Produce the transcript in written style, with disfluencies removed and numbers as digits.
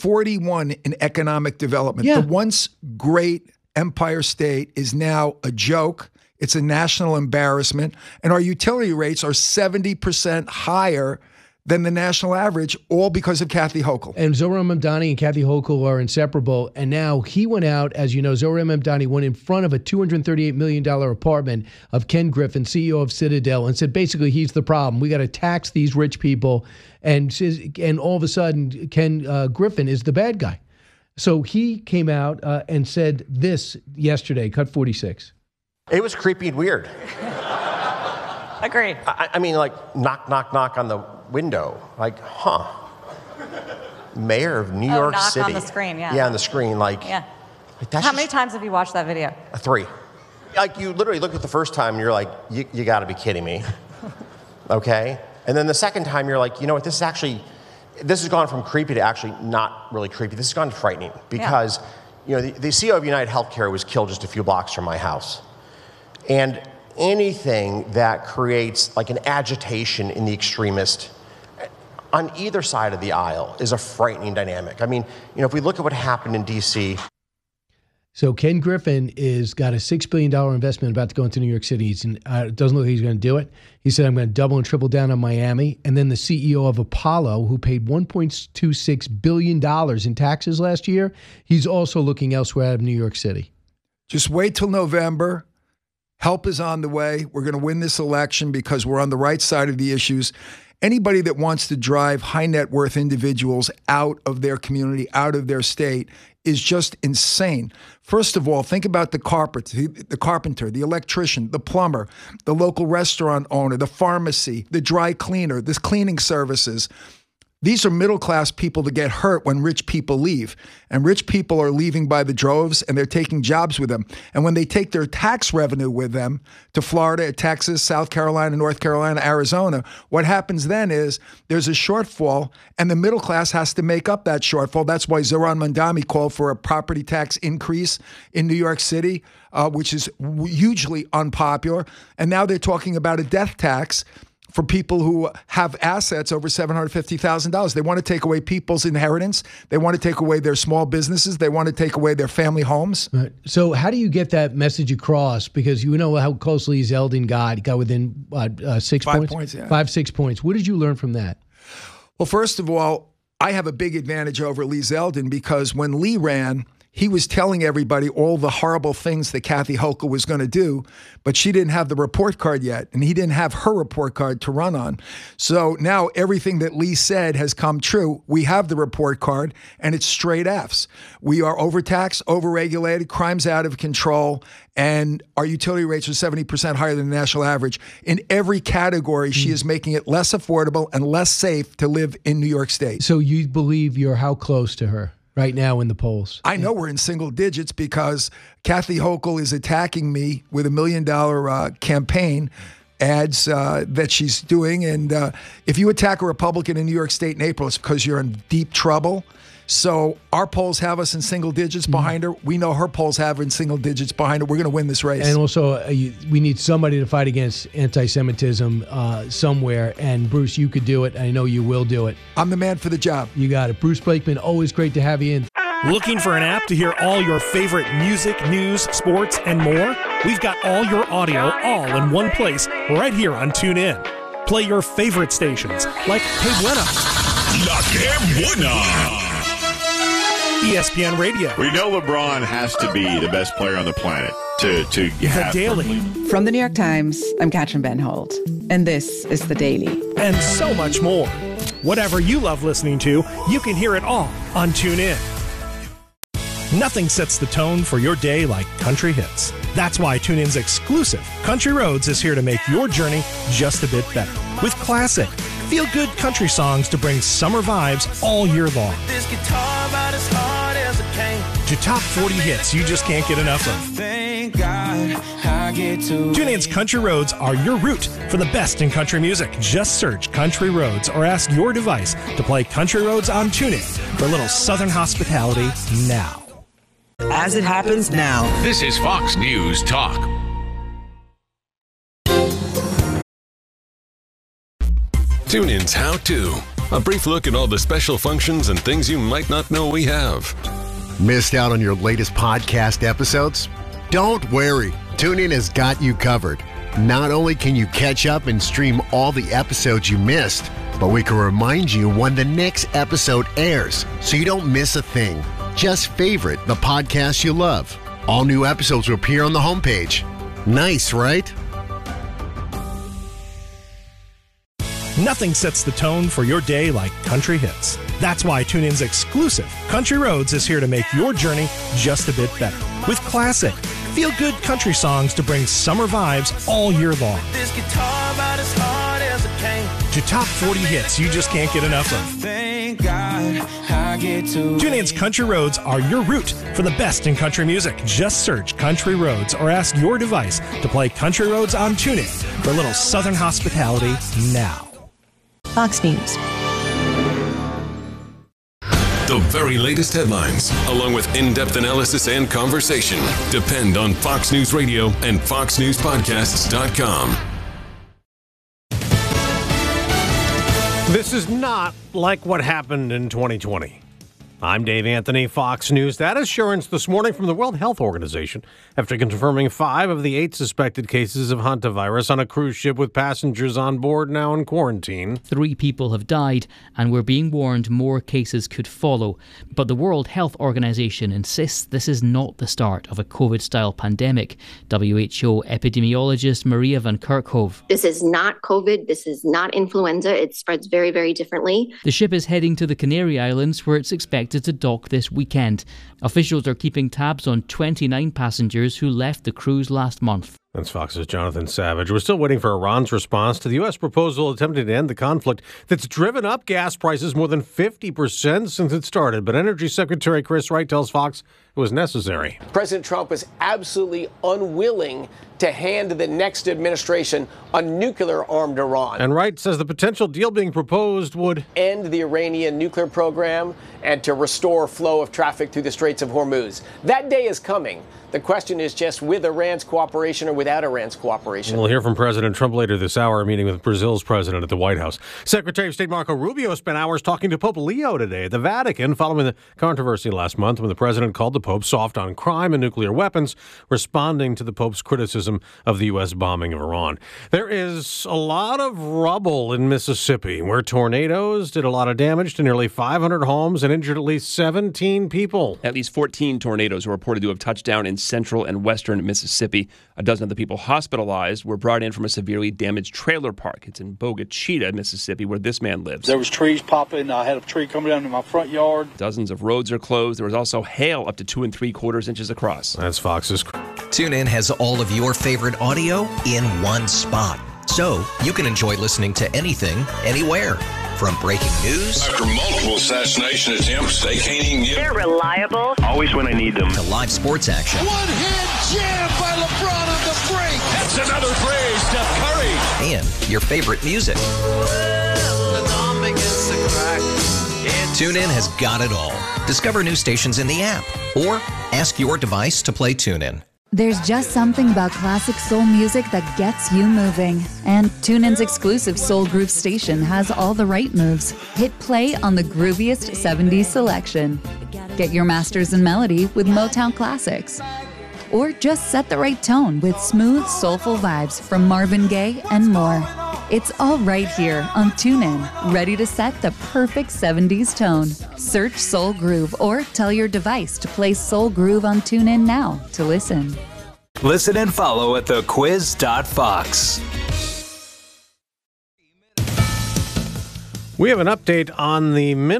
41 in economic development. Yeah. The once great Empire State is now a joke. It's a national embarrassment. And our utility rates are 70% higher than the national average, all because of Kathy Hochul. And Zohran Mamdani and Kathy Hochul are inseparable. And now he went out, as you know, Zohran Mamdani went in front of a $238 million apartment of Ken Griffin, CEO of Citadel, and said basically he's the problem. We got to tax these rich people. And all of a sudden, Ken Griffin is the bad guy. So he came out and said this yesterday, cut 46. It was creepy and weird. Agreed. I mean, like, knock, knock, knock on the window. Like, Mayor of New York knock City. on the screen, yeah. Yeah, on the screen, like. Yeah. Like that's How many times have you watched that video? 3. Like, you literally look at the first time and you're like, you got to be kidding me. Okay? And then the second time you're like, you know what, this has gone from creepy to actually not really creepy. This has gone to frightening because, you know, the CEO of United Healthcare was killed just a few blocks from my house. And anything that creates like an agitation in the extremist on either side of the aisle is a frightening dynamic. I mean, you know, if we look at what happened in D.C. So Ken Griffin got a $6 billion investment about to go into New York City. It doesn't look like he's going to do it. He said, I'm going to double and triple down on Miami. And then the CEO of Apollo, who paid $1.26 billion in taxes last year, he's also looking elsewhere out of New York City. Just wait till November. Help is on the way. We're going to win this election because we're on the right side of the issues. Anybody that wants to drive high net worth individuals out of their community, out of their state, is just insane. First of all, think about the carpenter, the electrician, the plumber, the local restaurant owner, the pharmacy, the dry cleaner, the cleaning services. These are middle-class people that get hurt when rich people leave. And rich people are leaving by the droves, and they're taking jobs with them. And when they take their tax revenue with them to Florida, Texas, South Carolina, North Carolina, Arizona, what happens then is there's a shortfall, and the middle class has to make up that shortfall. That's why Zohran Mamdani called for a property tax increase in New York City, which is hugely unpopular. And now they're talking about a death tax for people who have assets over $750,000. They want to take away people's inheritance. They want to take away their small businesses. They want to take away their family homes. Right. So how do you get that message across? Because you know how closely Zeldin got. He got within 6 5 points? points, yeah. 5-6 points. What did you learn from that? Well, first of all, I have a big advantage over Lee Zeldin because when Lee ran, he was telling everybody all the horrible things that Kathy Hochul was going to do, but she didn't have the report card yet, and he didn't have her report card to run on. So now everything that Lee said has come true. We have the report card, and it's straight Fs. We are overtaxed, overregulated, crime's out of control, and our utility rates are 70% higher than the national average. In every category, she is making it less affordable and less safe to live in New York State. So you believe you're how close to her right now in the polls? I know we're in single digits because Kathy Hochul is attacking me with $1 million campaign ads that she's doing. And if you attack a Republican in New York State in April, it's because you're in deep trouble. So our polls have us in single digits behind her. We know her polls have her in single digits behind her. We're going to win this race. And also, we need somebody to fight against anti-Semitism somewhere. And Bruce, you could do it. I know you will do it. I'm the man for the job. You got it. Bruce Blakeman, always great to have you in. Looking for an app to hear all your favorite music, news, sports, and more? We've got all your audio all in one place right here on TuneIn. Play your favorite stations like Que Buena, La Que Buena, ESPN Radio. We know LeBron has to be the best player on the planet to have The Daily. From the New York Times, I'm Katrin Benhold, and this is The Daily. And so much more. Whatever you love listening to, you can hear it all on TuneIn. Nothing sets the tone for your day like country hits. That's why TuneIn's exclusive Country Roads is here to make your journey just a bit better. With classic, feel-good country songs to bring summer vibes all year long. This guitar about as hard as it came. To top 40 hits you just can't get enough of. Thank God I get to TuneIn's Country Roads are your route for the best in country music. Just search Country Roads or ask your device to play Country Roads on TuneIn for a little Southern hospitality now. As it happens now. This is Fox News Talk. TuneIn's How To. A brief look at all the special functions and things you might not know we have. Missed out on your latest podcast episodes? Don't worry. TuneIn has got you covered. Not only can you catch up and stream all the episodes you missed, but we can remind you when the next episode airs so you don't miss a thing. Just favorite the podcast you love. All new episodes will appear on the homepage. Nice, right? Nothing sets the tone for your day like country hits. That's why TuneIn's exclusive Country Roads is here to make your journey just a bit better. With classic, feel-good country songs to bring summer vibes all year long. This guitar about as hard as it came. To top 40 hits you just can't get enough of. Thank God I get to. TuneIn's Country Roads are your route for the best in country music. Just search Country Roads or ask your device to play Country Roads on TuneIn for a little Southern hospitality now. Fox News. The very latest headlines, along with in-depth analysis and conversation, depend on Fox News Radio and FoxNewsPodcasts.com. This is not like what happened in 2020. I'm Dave Anthony, Fox News. That assurance this morning from the World Health Organization after confirming 5 of the 8 suspected cases of hantavirus on a cruise ship with passengers on board now in quarantine. 3 people have died, and we're being warned more cases could follow. But the World Health Organization insists this is not the start of a COVID-style pandemic. WHO epidemiologist Maria van Kerkhove. This is not COVID. This is not influenza. It spreads very, very differently. The ship is heading to the Canary Islands, where it's expected to dock this weekend. Officials are keeping tabs on 29 passengers who left the cruise last month. That's Fox's Jonathan Savage. We're still waiting for Iran's response to the U.S. proposal attempting to end the conflict that's driven up gas prices more than 50% since it started. But Energy Secretary Chris Wright tells Fox it was necessary. President Trump was absolutely unwilling to hand the next administration a nuclear-armed Iran. And Wright says the potential deal being proposed would end the Iranian nuclear program and to restore flow of traffic through the Straits of Hormuz. That day is coming. The question is just with Iran's cooperation or without Iran's cooperation. We'll hear from President Trump later this hour, meeting with Brazil's president at the White House. Secretary of State Marco Rubio spent hours talking to Pope Leo today at the Vatican following the controversy last month when the president called the Pope soft on crime and nuclear weapons, responding to the Pope's criticism of the U.S. bombing of Iran. There is a lot of rubble in Mississippi, where tornadoes did a lot of damage to nearly 500 homes and injured at least 17 people. At least 14 tornadoes were reported to have touched down in central and western Mississippi. A dozen of the people hospitalized were brought in from a severely damaged trailer park. It's in Bogue Chitto, Mississippi, where this man lives. There was trees popping. I had a tree coming down in my front yard. Dozens of roads are closed. There was also hail up to 2 3/4 inches across. That's Fox's. TuneIn has all of your favorite audio in one spot, so you can enjoy listening to anything, anywhere. From breaking news after multiple assassination attempts, they can't even get. They're reliable. Always when I need them. To live sports action. One-hand jam by LeBron on the break. That's another play, Steph Curry. And your favorite music. TuneIn has got it all. Discover new stations in the app or ask your device to play TuneIn. There's just something about classic soul music that gets you moving. And TuneIn's exclusive Soul Groove station has all the right moves. Hit play on the grooviest 70s selection. Get your masters in melody with Motown classics. Or just set the right tone with smooth, soulful vibes from Marvin Gaye and more. It's all right here on TuneIn, ready to set the perfect 70s tone. Search Soul Groove or tell your device to play Soul Groove on TuneIn now to listen. Listen and follow at thequiz.fox. We have an update on the